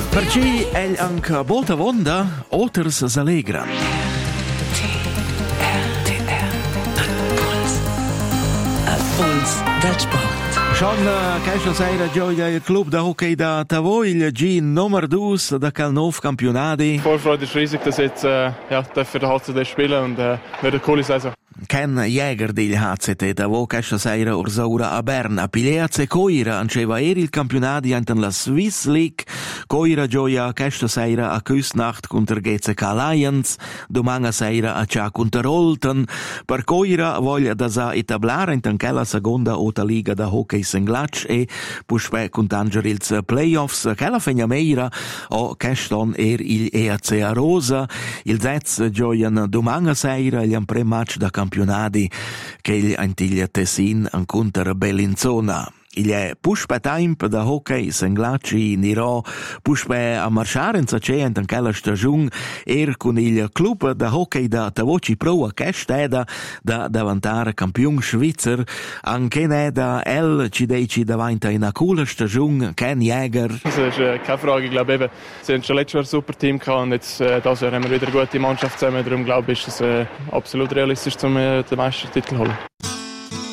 Perché è anche molta vonda, Oters s'allegra. Puls del sport. Schon questa sera gioia il club da hockey da Tavoil, G Nummer 2 da Calnov Campionati. Die Vorfreude ist riesig, dass jetzt für den HCD spielen und wird eine coole Saison. Ken Jäger del HCT Tavo questa sera ursaura a Berna. Pileazze Coira anceva eri il campionato in la Swiss League. Coira gioia questa sera a Küsnacht contro GCK Lions. Domani sera a Cia contro Rolton. Per Coira voglia da sa etablare in quella seconda ota liga da hockey singlatch e puspè contangere ils playoffs. Quella fegna meira o queston il EAC a Rosa. Il Zets gioian domani sera gli pre-match da campionati che gli antiglia Tessin incontra Bellinzona. Il è pushpe tempo da hockey senglaci in Iro, pushpe a marciare in Sacea in quella stagione con il club da hockey da Tavoci Pro a Kesteda da diventare campione svizzero, anche ne da ci dice davanti a una coole stagione, Ken Jäger. Das ist keine Frage, ich glaube eben, sie haben schon letztes Jahr ein super Team gehabt und jetzt das Jahr haben wir wieder eine gute Mannschaft zusammen, darum glaube ich, ist es absolut realistisch, den Meistertitel zu holen.